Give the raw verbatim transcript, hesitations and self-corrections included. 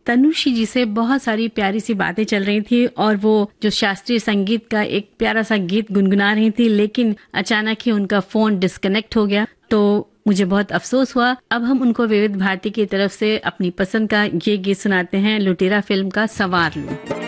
तनुश्री जी से बहुत सारी प्यारी सी बातें चल रही थी और वो जो शास्त्रीय संगीत का एक प्यारा सा गीत गुनगुना रही थी, लेकिन अचानक ही उनका फोन डिस्कनेक्ट हो गया। तो मुझे बहुत अफसोस हुआ। अब हम उनको विविध भारती की तरफ से अपनी पसंद का ये गीत सुनाते हैं, लुटेरा फिल्म का सवार लूं।